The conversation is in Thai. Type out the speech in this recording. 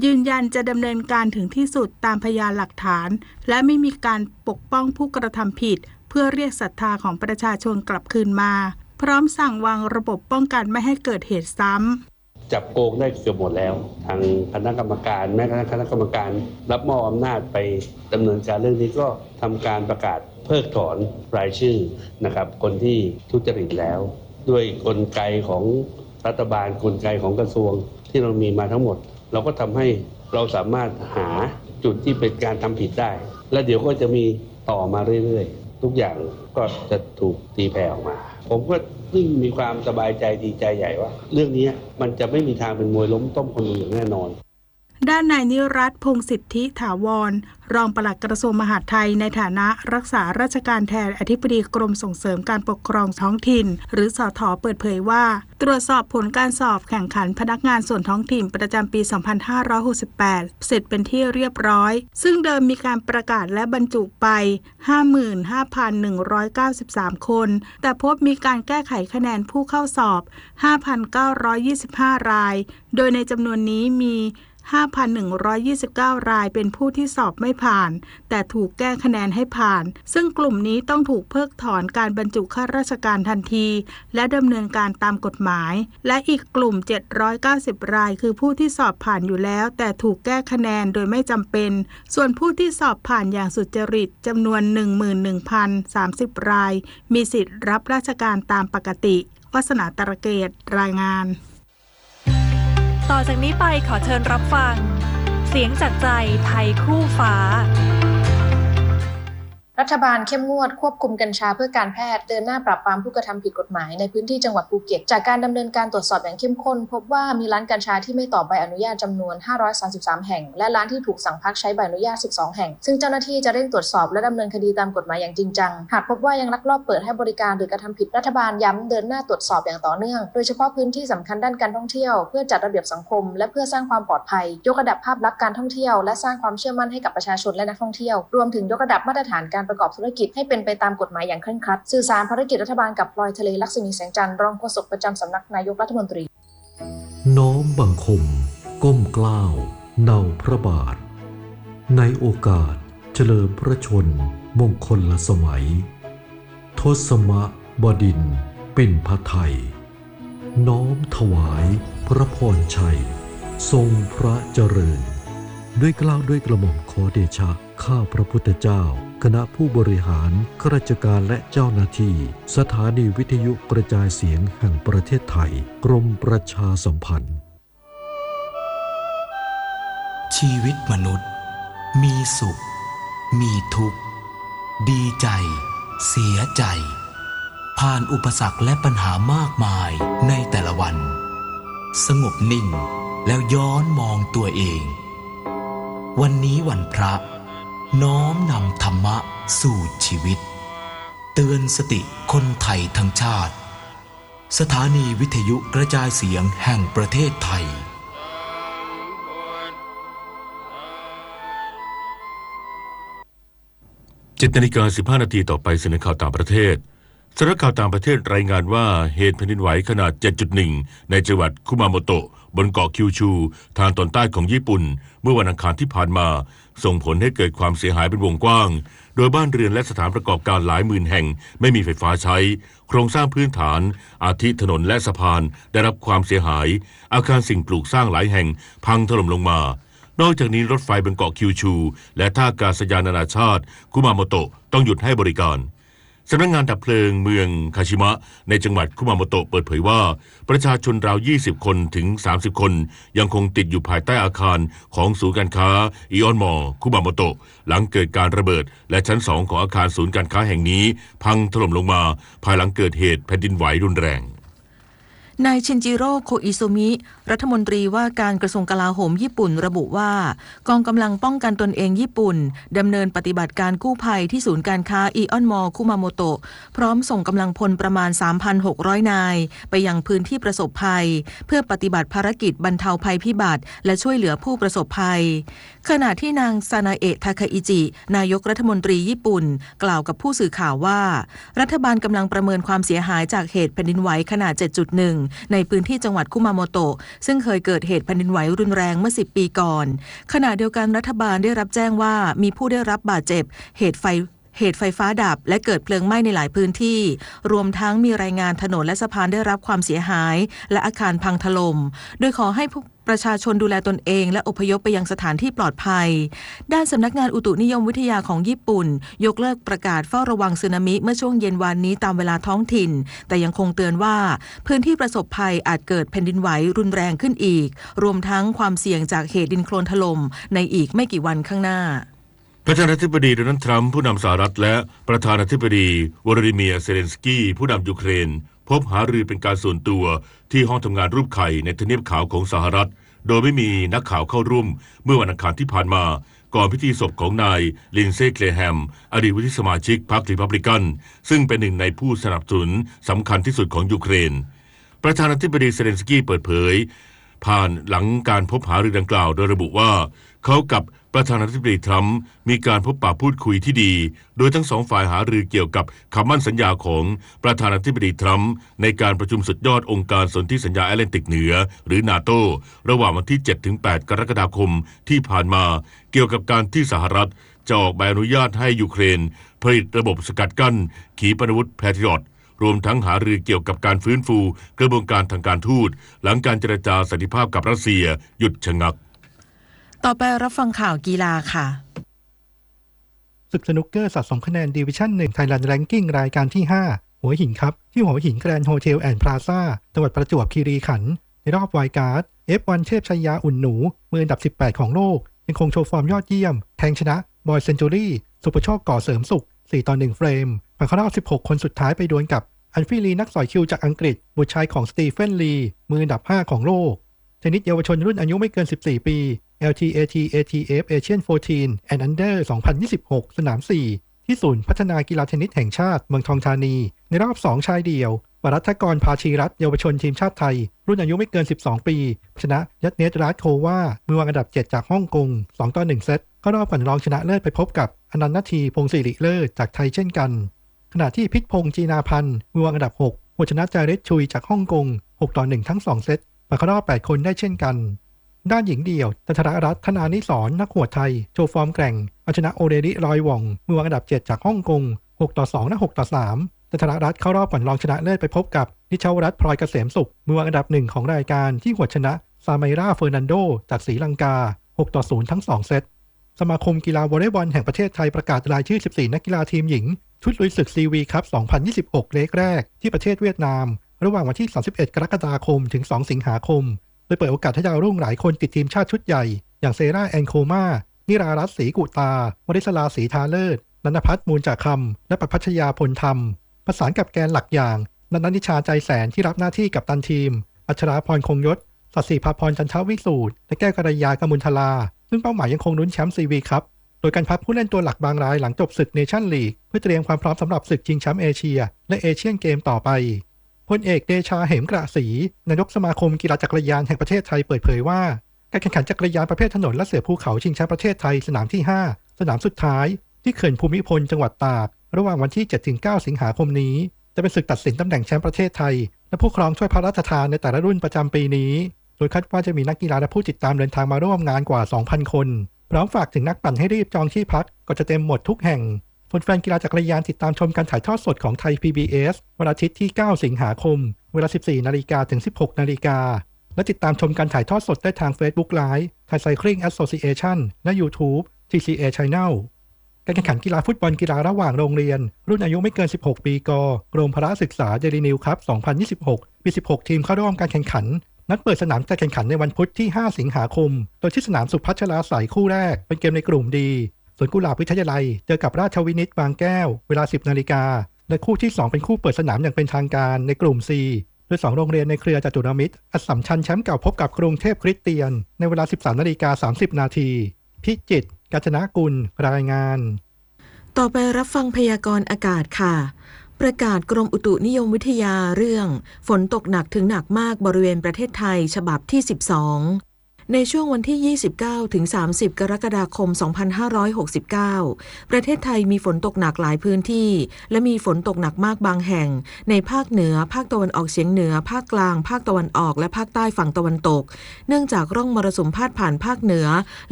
ยืนยันจะดำเนินการถึงที่สุดตามพยานหลักฐานและไม่มีการปกป้องผู้กระทำผิดเพื่อเรียกศรัทธาของประชาชนกลับคืนมาพร้อมสั่งวางระบบป้องกันไม่ให้เกิดเหตุซ้ำจับโกงได้เกือบหมดแล้วทางคณะกรรมการแม้กระทั่งคณะกรรมการรับมอบอำนาจไปดำเนินการเรื่องนี้ก็ทำการประกาศเพิกถอนรายชื่อนะครับคนที่ทุจริตแล้วด้วยกลไกของรัฐบาลกลไกของกระทรวงที่เรามีมาทั้งหมดเราก็ทำให้เราสามารถหาจุดที่เป็นการทำผิดได้และเดี๋ยวก็จะมีต่อมาเรื่อยๆทุกอย่างก็จะถูกตีแผ่ออกมาผมก็ยิ่งมีความสบายใจดีใจใหญ่ว่าเรื่องนี้มันจะไม่มีทางเป็นมวยล้มต้มคนดูอย่างแน่นอนด้านนายนิรัตน์พงษ์สิทธิถาวรรองปลัดกระทรวงมหาดไทยในฐานะรักษาราชการแทนอธิบดีกรมส่งเสริมการปกครองท้องถิ่นหรือสท.เปิดเผยว่าตรวจสอบผลการสอบแข่งขันพนักงานส่วนท้องถิ่นประจำปี 2568 เสร็จเป็นที่เรียบร้อยซึ่งเดิมมีการประกาศและบรรจุไป 55,193 คนแต่พบมีการแก้ไขคะแนนผู้เข้าสอบ 5,925 รายโดยในจำนวนนี้มี 5,129 รายเป็นผู้ที่สอบไม่ผ่านแต่ถูกแก้คะแนนให้ผ่านซึ่งกลุ่มนี้ต้องถูกเพิกถอนการบรรจุข้าราชการทันทีและดำเนินการตามกฎหมายและอีกกลุ่ม790รายคือผู้ที่สอบผ่านอยู่แล้วแต่ถูกแก้คะแนนโดยไม่จำเป็นส่วนผู้ที่สอบผ่านอย่างสุจริตจำนวน 11,030 รายมีสิทธิ์รับราชการตามปกติวาสนาตระเกตรายงานต่อจากนี้ไปขอเชิญรับฟังเสียงจากใจไทยคู่ฟ้ารัฐบาลเข้มงวดควบคุมกัญชาเพื่อการแพทย์เดินหน้าปราบปรามผู้กระทำผิดกฎหมายในพื้นที่จังหวัดภูเก็ตจากการดำเนินการตรวจสอบอย่างเข้มข้นพบว่ามีร้านกัญชาที่ไม่ต่อใบอนุญาตจำนวน533แห่งและร้านที่ถูกสั่งพักใช้ใบอนุญาต12แห่งซึ่งเจ้าหน้าที่จะเร่งตรวจสอบและดำเนินคดีตามกฎหมายอย่างจริงจังหากพบว่ายังลักลอบเปิดให้บริการหรือกระทำผิดรัฐบาลย้ำเดินหน้าตรวจสอบอย่างต่อเนื่องโดยเฉพาะพื้นที่สำคัญด้านการท่องเที่ยวเพื่อจัดระเบียบสังคมและเพื่อสร้างความปลอดภัยยกระดับภาพลักษณ์การท่องเที่ยวและสร้างความเชื่อมั่นให้กับประชาชนและนักท่องเที่ยวรวมถึงยกระดับมาตรฐานการประกอบธุรกิจให้เป็นไปตามกฎหมายอย่างเคร่งครัดสื่อสารภารกิจรัฐบาลกับพลอยทะเลลักษมีแสงจันทร์รองโฆษกประจำสำนักนายกรัฐมนตรีน้อมบังคมก้มเกล้าเนาพระบาทในโอกาสเฉลิมพระชนมงคลสมัยทศมบดินทร์เป็นพระไทยน้อมถวายพระพรชัยทรงพระเจริญด้วยเกล้าด้วยกระหม่อมขอเดชะข้าพระพุทธเจ้าคณะผู้บริหารข้าราชการและเจ้าหน้าที่สถานีวิทยุกระจายเสียงแห่งประเทศไทยกรมประชาสัมพันธ์ชีวิตมนุษย์มีสุขมีทุกข์ดีใจเสียใจผ่านอุปสรรคและปัญหามากมายในแต่ละวันสงบนิ่งแล้วย้อนมองตัวเองวันนี้วันพระน้อมนำธรรมะสู่ชีวิตเตือนสติคนไทยทั้งชาติสถานีวิทยุกระจายเสียงแห่งประเทศไทย 7:15 นาทีต่อไปเสนอข่าวต่างประเทศสำนักข่าวต่างประเทศรายงานว่าเหตุแผ่นดินไหวขนาด 7.1 ในจังหวัดคุมาโมโตะบนเกาะคิวชูทางตอนใต้ของญี่ปุ่นเมื่อวันอังคารที่ผ่านมาส่งผลให้เกิดความเสียหายเป็นวงกว้างโดยบ้านเรือนและสถานประกอบการหลายหมื่นแห่งไม่มีไฟฟ้าใช้โครงสร้างพื้นฐานอาทิถนนและสะพานได้รับความเสียหายอาคารสิ่งปลูกสร้างหลายแห่งพังถล่มลงมานอกจากนี้รถไฟบนเกาะคิวชูและท่าอากาศยานนานาชาติคุมาโมโตะต้องหยุดให้บริการสำนักงานดับเพลิงเมืองคาชิมะในจังหวัดคุมาโมโตะเปิดเผยว่าประชาชนราว20คนถึง30คนยังคงติดอยู่ภายใต้อาคารของศูนย์การค้าอิออนมอลคุมาโมโตะหลังเกิดการระเบิดและชั้น2ของอาคารศูนย์การค้าแห่งนี้พังถล่มลงมาภายหลังเกิดเหตุแผ่นดินไหวรุนแรงนายชินจิโร่โคอิซุมิรัฐมนตรีว่าการกระทรวงกลาโหมญี่ปุ่นระบุว่ากองกำลังป้องกันตนเองญี่ปุ่นดำเนินปฏิบัติการกู้ภัยที่ศูนย์การค้าอิออนมอลคุมาโมโตะพร้อมส่งกำลังพลประมาณ 3,600 นายไปยังพื้นที่ประสบภัยเพื่อปฏิบัติภารกิจบรรเทาภัยพิบัติและช่วยเหลือผู้ประสบภัยขณะที่นางซานาเอะทาคาอิจินายกรัฐมนตรีญี่ปุ่นกล่าวกับผู้สื่อข่าวว่ารัฐบาลกำลังประเมินความเสียหายจากเหตุแผ่นดินไหวขนาด 7.1 ในพื้นที่จังหวัดคุมาโมโตะซึ่งเคยเกิดเหตุแผ่นดินไหวรุนแรงเมื่อ10 ปีก่อนขณะเดียวกันรัฐบาลได้รับแจ้งว่ามีผู้ได้รับบาดเจ็บเหตุไฟฟ้าดับและเกิดเพลิงไหม้ในหลายพื้นที่รวมทั้งมีรายงานถนนและสะพานได้รับความเสียหายและอาคารพังถล่มโดยขอให้ประชาชนดูแลตนเองและอพยพไปยังสถานที่ปลอดภัยด้านสำนักงานอุตุนิยมวิทยาของญี่ปุ่นยกเลิกประกาศเฝ้าระวังสึนามิเมื่อช่วงเย็นวานนี้ตามเวลาท้องถิ่นแต่ยังคงเตือนว่าพื้นที่ประสบภัยอาจเกิดแผ่นดินไหวรุนแรงขึ้นอีกรวมทั้งความเสี่ยงจากเหตุดินโคลนถล่มในอีกไม่กี่วันข้างหน้าประธานาธิบดีโดนัลด์ทรัมป์ผู้นำสหรัฐและประธานาธิบดีวลาดิเมียร์เซเลนสกี้ผู้นำยูเครนพบหารือเป็นการส่วนตัวที่ห้องทำงานรูปไข่ในทำเนียบขาวของสหรัฐโดยไม่มีนักข่าวเข้าร่วมเมื่อวันอังคารที่ผ่านมาก่อนพิธีศพของนายลินเซ่เกรแฮมอดีตวุฒิสมาชิกพรรครีพับลิกันซึ่งเป็นหนึ่งในผู้สนับสนุนสำคัญที่สุดของยูเครนประธานาธิบดีเซเลนสกี้เปิดเผยผ่านหลังการพบหารือดังกล่าวโดยระบุว่าเขากับประธานาธิบดีทรัมป์มีการพบปะพูดคุยที่ดีโดยทั้งสองฝ่ายหารือเกี่ยวกับคำมั่นสัญญาของประธานาธิบดีทรัมป์ในการประชุมสุดยอดองค์การสนธิสัญญาแอตแลนติกเหนือหรือนาโตระหว่างวันที่ 7-8 กรกฎาคมที่ผ่านมาเกี่ยวกับการที่สหรัฐจะออกใบอนุญาตให้ยูเครนผลิตระบบสกัดกั้นขีปนาวุธแพทริอตรวมทั้งหารือเกี่ยวกับการฟื้นฟูกระบวนการทางการทูตหลังการเจรจาสันติภาพกับรัสเซียหยุดชะงักต่อไปรับฟังข่าวกีฬาค่ะศึกสนุกเกอร์สะสมคะแนนดิวิชั่น1 Thailand Ranking รายการที่ 5 หัวหินครับที่หัวหินแกรนด์โฮเทลแอนด์พลาซ่าจังหวัดประจวบคีรีขันธ์ในรอบไวล์การ์ด F1 เทพชัยยาอุ่นหนูมืออันดับ18ของโลกยังคงโชว์ฟอร์มยอดเยี่ยมแทงชนะบอยเซนจูรี่สุภโชคก่อเสริมสุข4-1 เฟรมผ่านเข้ารอบ16 คนสุดท้ายไปดวลกับอันฟี่ลีนักสอยคิวจากอังกฤษบุตรชายของสตีเฟนลีมืออันดับ5ของโลกเทนนิสเยาวชนรุ่นอายุไม่เกิน14 ปี LTAT ATF Asian 14 and Under 2026 สนาม 4 ที่ศูนย์พัฒนากีฬาเทนนิสแห่งชาติเมืองทองธานีในรอบ 2 ชายเดี่ยววรัฐกรภาชีรัตน์เยาวชนทีมชาติไทยรุ่นอายุไม่เกิน12 ปีชนะยัตเนตรัตโความือวางอันดับ7จากฮ่องกง2-1 เซตเข้ารอบก่อนรองชนะเลิศไปพบกับอนันต์นาทีพงศิริเลิศจากไทยเช่นกันขณะที่พิษพงษ์จีนาพันธ์มือวางอันดับ6ผู้ชนะจาริสชุยจากฮ่องกง6-1 ทั้ง2 เซตผ่านเข้ารอบ8 คนได้เช่นกันด้านหญิงเดี่ยวจันทรรัตน์ธนานิสรนักหวดไทยโชว์ฟอร์มแกร่งเอาชนะโอเดริรอยหว่องมือวางอันดับ7จากฮ่องกง6-2 และ 6-3 จันทรรัตน์เข้ารอบก่อนรองชนะเลิศไปพบกับนิชาวรัตน์พลอยเกษมสุขมือวางอันดับ1ของรายการที่หวดชนะซาไมราเฟอร์นันโดจากศรีลังกา6-0 ทั้ง2 เซตสมาคมกีฬาวอลเลย์บอลแห่งประเทศไทยประกาศรายชื่อ14นักกีฬาทีมหญิงชุดลุยศึกซีวีคัพ2026เลกแรกที่ประเทศเวียดนามระหว่างวันที่31 กรกฎาคมถึง2 สิงหาคมโดยเปิดโอกาสให้ดาวรุ่งหลายคนติดทีมชาติชุดใหญ่อย่างเซราแอนโคมานิรารัตน์ศรีกุตาวริศราศรีทาเลิศนันทพัฒน์มูลจากคำและประพัชยาพลธรรมประสานกับแกนหลักอย่างนันนิชาใจแสนที่รับหน้าที่กับตันทีมอัชราพรคงยศสัตย์ศรีภาพรจันทวิสูตรและแก้วกัลยากมุลทลาซึ่งเป้าหมายยังคงลุ้นแชมป์ซีวีครับโดยการพักผู้เล่นตัวหลักบางรายหลังจบศึกเนชั่นลีกเพื่อเตรียมความพร้อมสำหรับศึกชิงแชมป์เอเชียและเอเชียนเกมต่อไปพลเอกเดชาเหมกระศรีนายกสมาคมกีฬาจักรยานแห่งประเทศไทยเปิดเผยว่าการแข่งขันจักรยานประเภทถนนและเสือภูเขาชิงแชมป์ประเทศไทยสนามที่5สนามสุดท้ายที่เขื่อนภูมิพลจังหวัดตากระหว่างวันที่ 7-9 สิงหาคมนี้จะเป็นศึกตัดสินตำแหน่งแชมป์ประเทศไทยและผู้ครองถ้วยพระราชทานในแต่ละรุ่นประจำปีนี้โดยคาดว่าจะมีนักกีฬาและผู้ติดตามเดินทางมาร่วมงานกว่า 2,000 คนพร้อมฝากถึงนักปั่นให้รีบจองที่พักก็จะเต็มหมดทุกแห่งแฟนกีฬาจักรยานติดตามชมการถ่ายทอดสดของไทย PBS วันอาทิตย์ที่ 9 สิงหาคมเวลา 14 นาฬิกาถึง 16 นาฬิกาและติดตามชมการถ่ายทอดสดได้ทาง Facebook Live Thai Cycling Association และ YouTube TCA Channel การแข่งขันกีฬาฟุตบอลกีฬาระหว่างโรงเรียนรุ่นอายุไม่เกิน 16 ปีกกรมพละศึกษาเดลินิวครับ 2026 มี 16 ทีมเข้าร่วมการแข่งขันนัดเปิดสนามจะแข่งขันในวันพุธที่ 5 สิงหาคมโดยที่สนามสุพัชราไสยคู่แรกเป็นเกมในกลุ่มดีสวนกุหลาบวิทยาลัยเจอกับราชวินิตบางแก้วเวลา 10 นาฬิกาและคู่ที่ 2 เป็นคู่เปิดสนามอย่างเป็นทางการในกลุ่ม C โดย2โรงเรียนในเครือจตุรมิตรอัสสัมชัญแชมป์เก่าพบกับกรุงเทพคริสเตียนในเวลา 13:30 นาทีพิจิตรกาญจนกุลรายงานต่อไปรับฟังพยากรณ์อากาศค่ะประกาศกรมอุตุนิยมวิทยาเรื่องฝนตกหนักถึงหนักมากบริเวณประเทศไทยฉบับที่12 ในช่วงวันที่ 29 ถึง 30 กรกฎาคม 2569 ประเทศไทยมีฝนตกหนักหลายพื้นที่และมีฝนตกหนักมากบางแห่งในภาคเหนือภาคตะวันออกเฉียงเหนือภาคกลางภาคตะวันออกและภาคใต้ฝั่งตะวันตกเนื่องจากร่องมรสุมพาดผ่านภาคเหนือ